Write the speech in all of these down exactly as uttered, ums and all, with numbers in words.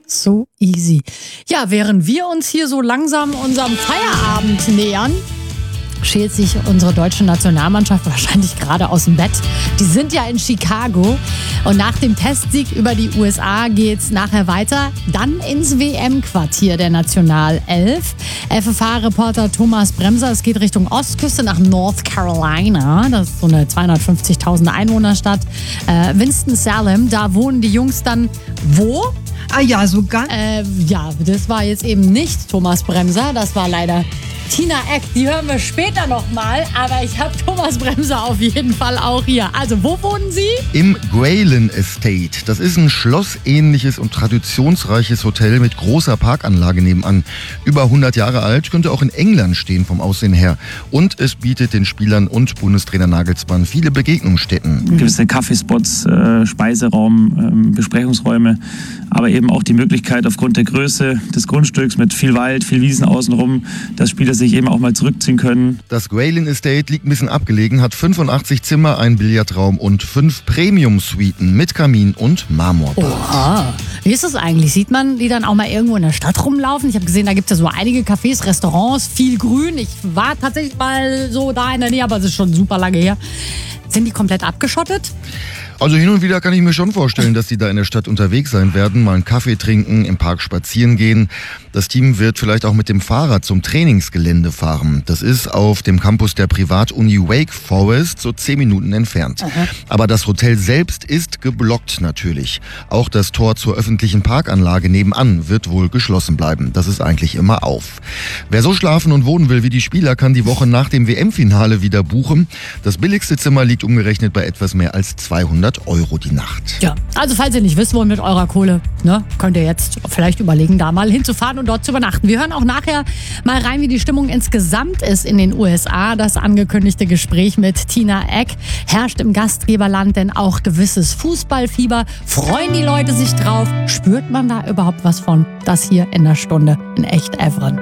So easy. Ja, während wir uns hier so langsam unserem Feierabend nähern, schält sich unsere deutsche Nationalmannschaft wahrscheinlich gerade aus dem Bett. Die sind ja in Chicago und nach dem Testsieg über die U S A geht's nachher weiter, dann ins W M-Quartier der Nationalelf. F F H-Reporter Thomas Bremser, es geht Richtung Ostküste nach North Carolina. Das ist so eine zweihundertfünfzigtausend Einwohnerstadt. Äh, Winston-Salem, da wohnen die Jungs dann wo? Ah ja, so ganz. Äh, ja, das war jetzt eben nicht Thomas Bremser, das war leider Tina Eck. Die hören wir später nochmal, aber ich habe Thomas Bremser auf jeden Fall auch hier. Also, wo wohnen Sie? Im Grayling Estate. Das ist ein schlossähnliches und traditionsreiches Hotel mit großer Parkanlage nebenan. Über hundert Jahre alt, könnte auch in England stehen vom Aussehen her. Und es bietet den Spielern und Bundestrainer Nagelsmann viele Begegnungsstätten. Gewisse Kaffeespots, äh, Speiseraum, äh, Besprechungsräume, aber eben auch die Möglichkeit aufgrund der Größe des Grundstücks mit viel Wald, viel Wiesen außenrum, dass Spieler sich eben auch mal zurückziehen können. Das Grayling Estate liegt ein bisschen abgelegen, hat fünfundachtzig Zimmer, einen Billardraum und fünf Premium-Suiten mit Kamin und Marmorbad. Oha. Wie ist das eigentlich? Sieht man die dann auch mal irgendwo in der Stadt rumlaufen? Ich habe gesehen, da gibt es ja so einige Cafés, Restaurants, viel Grün. Ich war tatsächlich mal so da in der Nähe, aber es ist schon super lange her. Sind die komplett abgeschottet? Also hin und wieder kann ich mir schon vorstellen, dass die da in der Stadt unterwegs sein werden, mal einen Kaffee trinken, im Park spazieren gehen. Das Team wird vielleicht auch mit dem Fahrrad zum Trainingsgelände fahren. Das ist auf dem Campus der Privatuni Wake Forest, so zehn Minuten entfernt. Aha. Aber das Hotel selbst ist geblockt natürlich. Auch das Tor zur öffentlichen Parkanlage nebenan wird wohl geschlossen bleiben. Das ist eigentlich immer auf. Wer so schlafen und wohnen will wie die Spieler, kann die Woche nach dem W M-Finale wieder buchen. Das billigste Zimmer liegt umgerechnet bei etwas mehr als zweihundert Euro die Nacht. Ja, also falls ihr nicht wisst, wo mit eurer Kohle, ne, könnt ihr jetzt vielleicht überlegen, da mal hinzufahren und dort zu übernachten. Wir hören auch nachher mal rein, wie die Stimmung insgesamt ist in den U S A. Das angekündigte Gespräch mit Tina Eck herrscht im Gastgeberland denn auch gewisses Fußballfieber. Freuen die Leute sich drauf? Spürt man da überhaupt was von? Das hier in der Stunde in Echt Evren.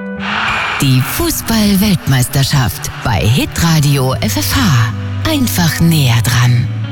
Die Fußball-Weltmeisterschaft bei Hitradio F F H. Einfach näher dran.